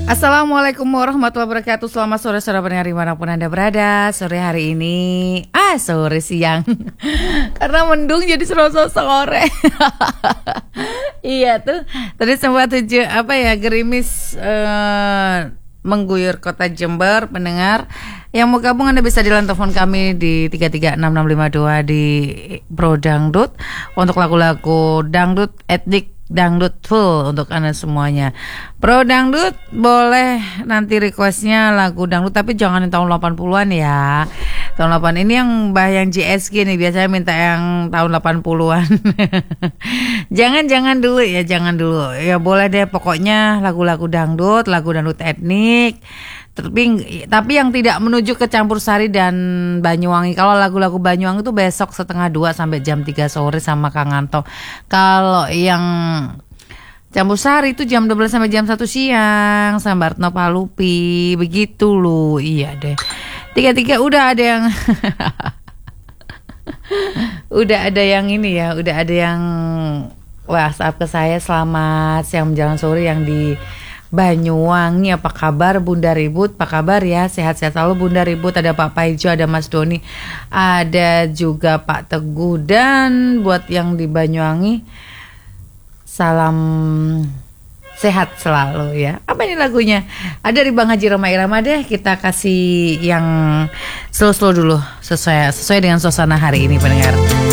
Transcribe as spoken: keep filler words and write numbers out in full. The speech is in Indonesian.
Assalamualaikum warahmatullahi wabarakatuh. Selamat sore saudara pendengar dimanapun Anda berada. Sore hari ini, ah sore siang karena mendung jadi serasa sore. Iya tuh. Tadi sempat tujuh apa ya gerimis eh, mengguyur kota Jember. Pendengar yang mau gabung Anda bisa di line telepon kami di tiga tiga enam enam lima dua di Pro Dangdut untuk lagu-lagu dangdut etnik, dangdut full untuk Anda semuanya. Pro Dangdut boleh nanti requestnya lagu dangdut tapi jangan yang tahun delapan puluhan ya. Tahun delapan ini yang Bayang J S G nih biasanya minta yang tahun delapan puluhan. Jangan-jangan dulu ya, jangan dulu. Ya boleh deh pokoknya lagu-lagu dangdut, lagu dangdut etnik. Tapi, tapi yang tidak menuju ke Campur Sari dan Banyuwangi. Kalau lagu-lagu Banyuwangi itu besok setengah dua sampai jam tiga sore sama Kang Anto. Kalau yang Campur Sari itu jam dua belas sampai jam satu siang sama Retno Palupi. Begitu loh. Iya deh. Tiga-tiga udah ada yang udah ada yang ini ya, udah ada yang WhatsApp ke saya, selamat siang menjelang sore yang di Banyuwangi. Apa kabar Bunda Ribut? Apa kabar ya? Sehat-sehat selalu Bunda Ribut. Ada Pak Paijo, ada Mas Doni, ada juga Pak Teguh. Dan buat yang di Banyuwangi, salam sehat selalu ya. Apa ini lagunya? Ada dari Bang Haji Roma Irama deh. Kita kasih yang slow-slow dulu sesuai sesuai dengan suasana hari ini pendengar.